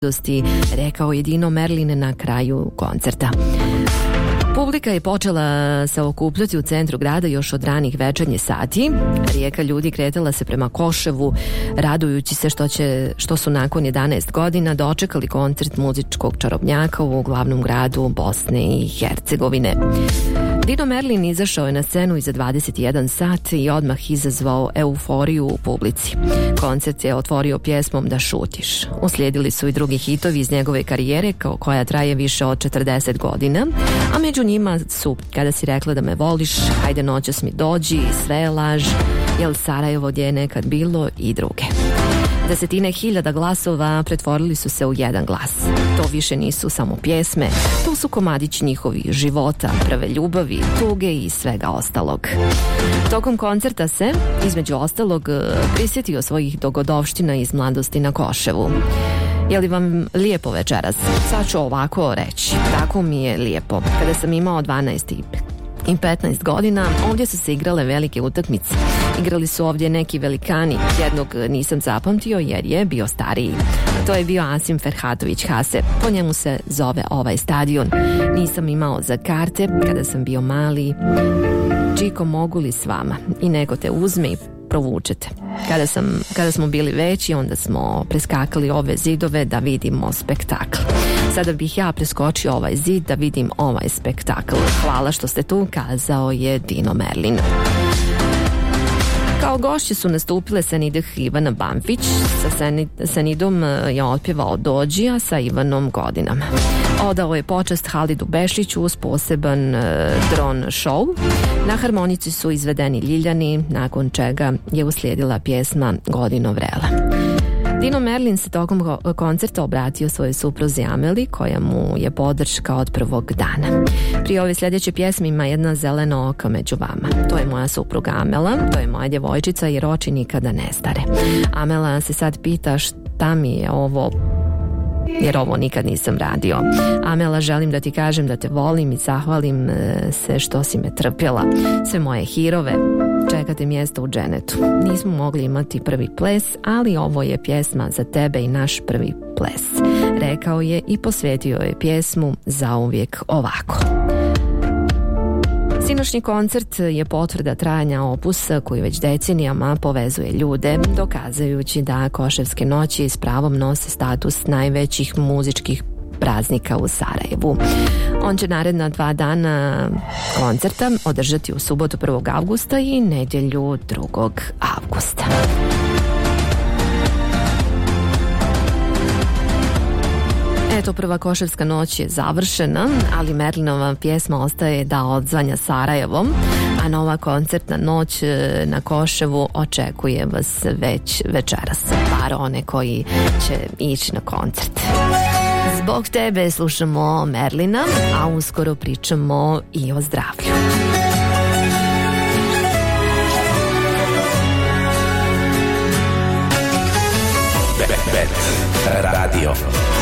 rekao je Dino Merlin na kraju koncerta. Publika je počela se okupljati u centru grada još od ranih večernjih sati. Rijeka ljudi kretala se prema Koševu, radujući se što su nakon 11 godina dočekali koncert muzičkog čarobnjaka u glavnom gradu Bosne i Hercegovine. Dino Merlin izašao je na scenu iza 21 sat i odmah izazvao euforiju u publici. Koncert je otvorio pjesmom Da šutiš. Uslijedili su i drugi hitovi iz njegove karijere koja traje više od 40 godina, a među njima su Kada si rekla da me voliš, Hajde noćas mi dođi, Sve je laž, Jel Sarajevo gdje je nekad bilo i druge. Desetine hiljada glasova pretvorili su se u jedan glas. To više nisu samo pjesme, to su komadići njihovih života, prve ljubavi, tuge i svega ostalog. Tokom koncerta se, između ostalog, prisjetio svojih dogodovština iz mladosti na Koševu. Je li vam lijepo večeras? Sad ću ovako reći. Tako mi je lijepo. Kada sam imao 12 i 15 godina, ovdje su se igrale velike utakmice. Igrali su ovdje neki velikani. Jednog nisam zapamtio jer je bio stariji. To je bio Asim Ferhatović Hase. Po njemu se zove ovaj stadion. Nisam imao za karte kada sam bio mali. Čiko, mogu li s vama? I neko te uzme i provučete. Kada smo bili veći, onda smo preskakali ove zidove da vidimo spektakl. Sada bih ja preskočio ovaj zid da vidim ovaj spektakl. Hvala što ste tu, kazao je Dino Merlin. Kao gošće su nastupile Senidah Ivana Banfić. Sa Senidom je otpjevao Dođi, a sa Ivanom Godinama. Odao je počast Halidu Bešiću uz poseban dron show. Na harmonici su izvedeni Ljiljani, nakon čega je uslijedila pjesma Godino vrela. Dino Merlin se tokom koncerta obratio svojoj supruzi Ameli, koja mu je podrška od prvog dana. Prije ove sljedeće pjesme ima jedna zelena oka među vama. To je moja supruga Amela, to je moja djevojčica jer oči nikada ne stare. Amela se sad pita šta mi je ovo, jer ovo nikad nisam radio. Amela, želim da ti kažem da te volim i zahvalim se što si me trpjela. Sve moje hirove, čekate mjesto u dženetu. Nismo mogli imati prvi ples, ali ovo je pjesma za tebe i naš prvi ples. Rekao je i posvetio je pjesmu Zauvijek ovako. Sinoćni koncert je potvrda trajanja opusa koji već decenijama povezuje ljude, dokazujući da Koševske noći s pravom nose status najvećih muzičkih praznika u Sarajevu. On će naredna 2 dana koncerta održati u subotu 1. avgusta i nedjelju 2. avgusta. Eto, prva Koševska noć je završena, ali Merlinova pjesma ostaje da odzvanja Sarajevom, a nova koncertna noć na Koševu očekuje vas već večeras, bar one koji će ići na koncert. Zbog tebe slušamo Merlina, a uskoro pričamo i o zdravlju. Radio.